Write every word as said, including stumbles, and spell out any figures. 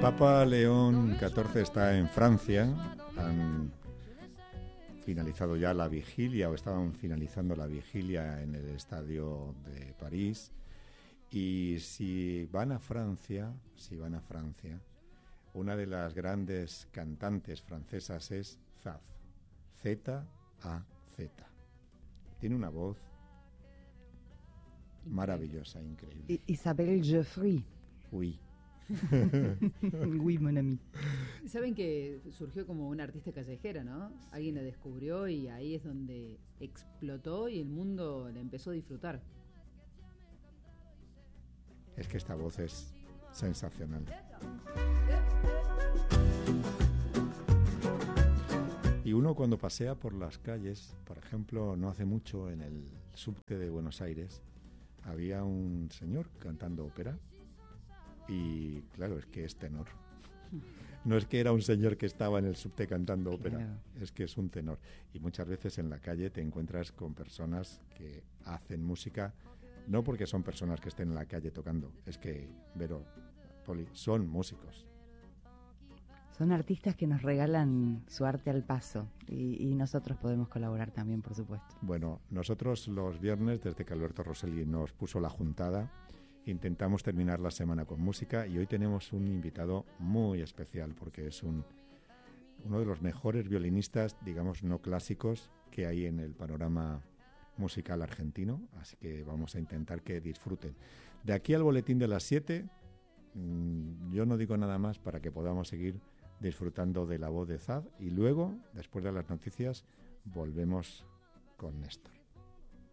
Papa León catorce está en Francia. Han finalizado ya la vigilia, o estaban finalizando la vigilia en el estadio de París. Y si van a Francia, si van a Francia, una de las grandes cantantes francesas es Zaz, Z A Z. Tiene una voz maravillosa, increíble. Isabelle Geoffrey. Oui. Oui, mon ami. Saben que surgió como una artista callejera, ¿no? Alguien la descubrió y ahí es donde explotó y el mundo la empezó a disfrutar. Es que esta voz es sensacional. Y uno cuando pasea por las calles, por ejemplo, no hace mucho en el subte de Buenos Aires, había un señor cantando ópera y claro, es que es tenor. No es que era un señor que estaba en el subte cantando ópera, claro. Es que es un tenor. Y muchas veces en la calle te encuentras con personas que hacen música, no porque son personas que estén en la calle tocando, es que, Vero, Poli, son músicos. Son artistas que nos regalan su arte al paso y, y nosotros podemos colaborar también, por supuesto. Bueno, nosotros los viernes, desde que Alberto Rosselli nos puso la juntada, intentamos terminar la semana con música y hoy tenemos un invitado muy especial porque es un, uno de los mejores violinistas, digamos, no clásicos que hay en el panorama musical argentino, así que vamos a intentar que disfruten. De aquí al boletín de las siete, mmm, yo no digo nada más para que podamos seguir disfrutando de la voz de Zaz y luego, después de las noticias, volvemos con Néstor.